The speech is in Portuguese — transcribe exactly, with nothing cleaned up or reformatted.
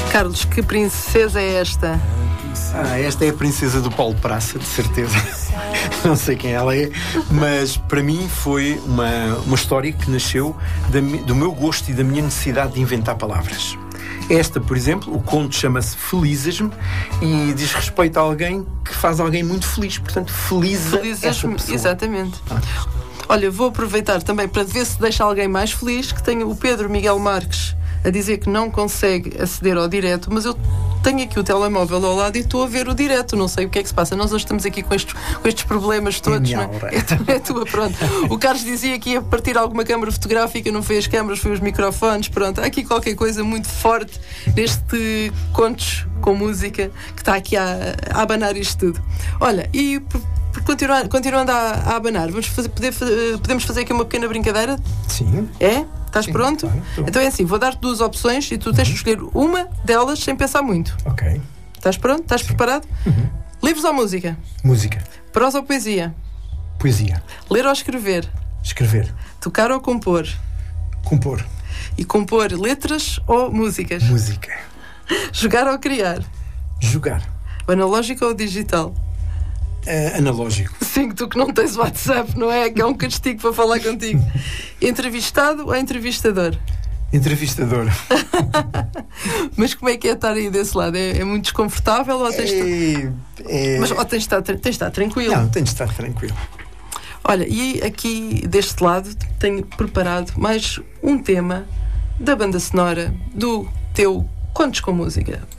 Carlos, que princesa é esta? Ah, esta é a princesa do Paulo Praça, de certeza. Não sei quem ela é, mas para mim foi uma, uma história que nasceu da, do meu gosto e da minha necessidade de inventar palavras. Esta, por exemplo, o conto chama-se Felizes-me e diz respeito a alguém que faz alguém muito feliz. Portanto, feliza essa pessoa. Exatamente. Ah. Olha, vou aproveitar também para ver se deixa alguém mais feliz, que tenho o Pedro Miguel Marques a dizer que não consegue aceder ao direto, mas eu tenho aqui o telemóvel ao lado e estou a ver o direto, não sei o que é que se passa. Nós hoje estamos aqui com estes, com estes problemas todos, não é? É, é tua, pronto. O Carlos dizia que ia partir alguma câmara fotográfica, não foi as câmaras, foi os microfones, pronto. Há aqui qualquer coisa muito forte neste Contos com Música que está aqui a, a abanar isto tudo. Olha, e por, por continuar, continuando a, a abanar, vamos fazer, poder, podemos fazer aqui uma pequena brincadeira? Sim. É? Estás Sim, pronto? Claro, então é assim, vou dar-te duas opções e tu tens de escolher uma delas sem pensar muito. Ok. Estás pronto? Estás Sim. preparado? Uhum. Livros ou música? Música. Prosa ou poesia? Poesia. Ler ou escrever? Escrever. Tocar ou compor? Compor. E compor letras ou músicas? Música. Jogar ou criar? Jogar. O analógico ou digital? Uh, analógico. Sim, tu que não tens WhatsApp, não é? Que é um castigo para falar contigo. Entrevistado ou entrevistador? Entrevistador. Mas como é que é estar aí desse lado? É, é muito desconfortável ou tens de... É, é... Mas ou tens de estar, tens de estar tranquilo? Não, tens de estar tranquilo. Olha, e aqui deste lado tenho preparado mais um tema da banda sonora do teu Contos com Música.